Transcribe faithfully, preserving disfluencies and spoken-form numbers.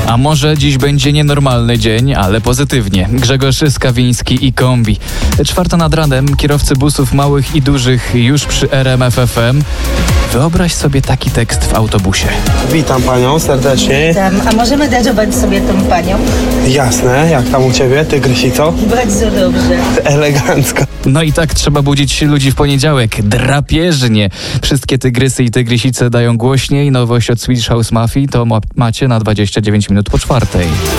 A może dziś będzie nienormalny dzień, ale pozytywnie. Grzegorz Skawiński i Kombi. Czwarta nad ranem, kierowcy busów małych i dużych już przy R M F F M. Wyobraź sobie taki tekst w autobusie. Witam panią serdecznie. Tam, a możemy darować sobie tą panią? Jasne, jak tam u ciebie, tygrysico? Bardzo dobrze. Elegancko. No i tak trzeba budzić ludzi w poniedziałek. Drapieżnie. Wszystkie tygrysy i tygrysice dają głośniej. Nowość od Swedish House Mafii to ma- macie na dwadzieścia dziewięć minut po czwartej.